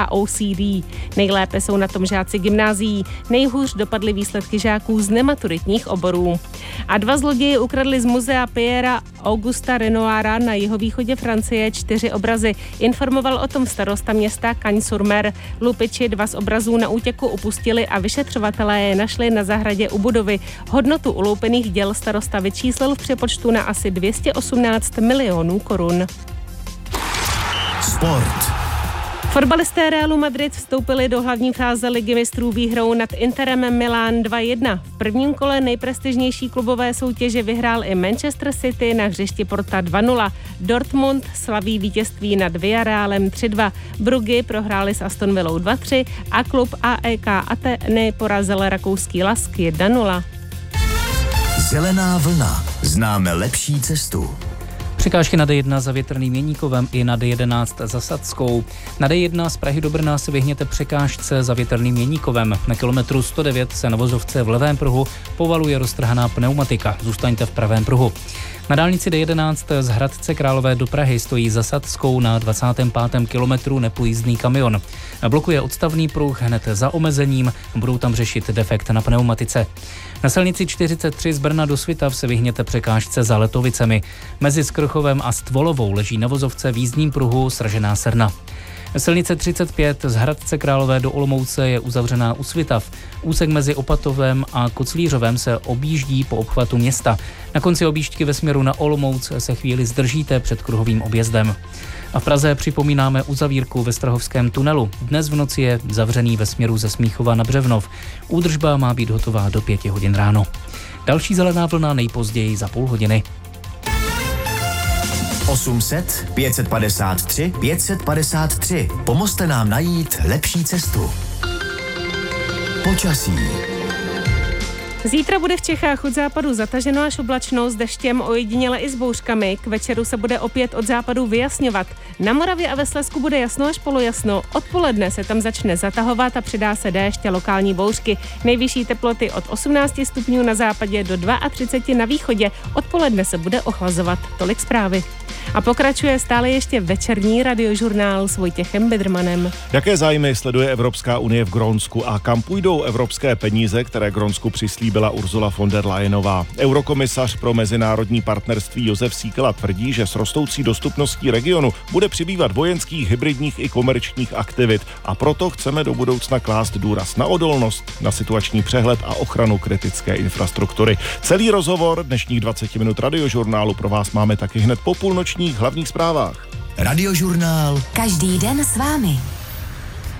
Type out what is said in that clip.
a OCD. Nejlépe jsou na tom žáci gymnázií. Nejhůř dopadly výsledky žáků z nematuritních oborů. A 2 zloději ukradli z muzea Pierra Augusta Renoira na jihovýchodě Francie 4 obrazy. Informoval o tom starosta města Cagnes-sur-Mer. Lupiči 2 z obrazů na útěku upustili a vyšetřovatelé je našli na zahradě u budovy. Hodnotu uloupených děl starosta vyčíslil v přepočtu na asi 218 milionů korun. Sport. Fotbalisté Realu Madrid vstoupili do hlavní fáze Ligy mistrů výhrou nad Interem Milán 2-1. V prvním kole nejprestižnější klubové soutěže vyhrál i Manchester City na hřišti Porta 2-0. Dortmund slaví vítězství nad Villarrealem 3-2. Bruggy prohráli s Aston Villou 2-3 a klub AEK Atheny porazil rakouský Lask 1-0. Zelená vlna. Známe lepší cestu. Překážky na D1 za Větrným Jeníkovem i na D11 za Sadskou. Na D1 z Prahy do Brna se vyhněte překážce za Větrným Jeníkovem. Na kilometru 109 se na vozovce v levém pruhu povaluje roztrhaná pneumatika. Zůstaňte v pravém pruhu. Na dálnici D11 z Hradce Králové do Prahy stojí za Sadskou na 25. kilometru nepojízdný kamion. Blokuje odstavný pruh hned za omezením, budou tam řešit defekt na pneumatice. Na silnici 43 z Brna do Svitav se vyhněte překážce za Letovicemi. Mezi Skrchovem a Stvolovou leží na vozovce v jízdním pruhu sražená srna. Silnice 35 z Hradce Králové do Olomouce je uzavřená u Svitav. Úsek mezi Opatovem a Koclířovem se objíždí po obchvatu města. Na konci objížďky ve směru na Olomouc se chvíli zdržíte před kruhovým objezdem. A v Praze připomínáme uzavírku ve Strahovském tunelu. Dnes v noci je zavřený ve směru ze Smíchova na Břevnov. Údržba má být hotová do 5 hodin ráno. Další zelená vlna nejpozději za půl hodiny. 800 553 553. Pomozte nám najít lepší cestu. Počasí. Zítra bude v Čechách od západu zataženo až oblačno s deštěm, ojediněle i s bouřkami. K večeru se bude opět od západu vyjasňovat. Na Moravě a ve Slezsku bude jasno až polojasno. Odpoledne se tam začne zatahovat a přidá se déšť a lokální bouřky. Nejvyšší teploty od 18 stupňů na západě do 32 na východě. Odpoledne se bude ochlazovat. Tolik zprávy. A pokračuje stále ještě večerní radiožurnál s Vojtěchem Bidrmanem. Jaké zájmy sleduje Evropská unie v Grónsku a kam půjdou evropské peníze, které Grónsku přislíbila Ursula von der Leyenová? Eurokomisař pro mezinárodní partnerství Josef Síkela tvrdí, že s rostoucí dostupností regionu bude přibývat vojenských, hybridních i komerčních aktivit a proto chceme do budoucna klást důraz na odolnost, na situační přehled a ochranu kritické infrastruktury. Celý rozhovor dnešních 20 minut radiožurnálu pro vás máme taky hned po půlnočních hlavních zprávách. Radiožurnál. Každý den s vámi.